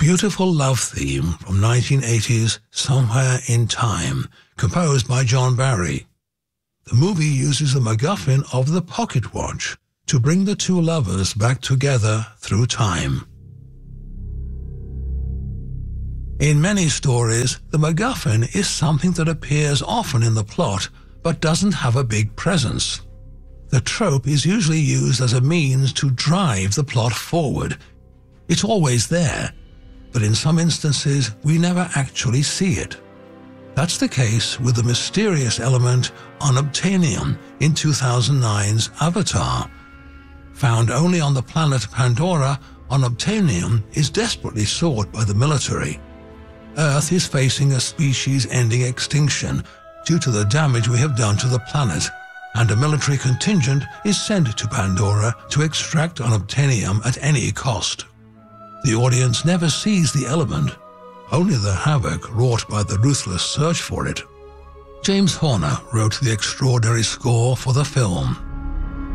beautiful love theme from 1980's Somewhere in Time, composed by John Barry. The movie uses the MacGuffin of the pocket watch to bring the two lovers back together through time. In many stories, the MacGuffin is something that appears often in the plot but doesn't have a big presence. The trope is usually used as a means to drive the plot forward. It's always there, but in some instances we never actually see it. That's the case with the mysterious element unobtainium in 2009's Avatar. Found only on the planet Pandora, unobtainium is desperately sought by the military. Earth is facing a species-ending extinction due to the damage we have done to the planet, and a military contingent is sent to Pandora to extract unobtainium at any cost. The audience never sees the element, only the havoc wrought by the ruthless search for it. James Horner wrote the extraordinary score for the film.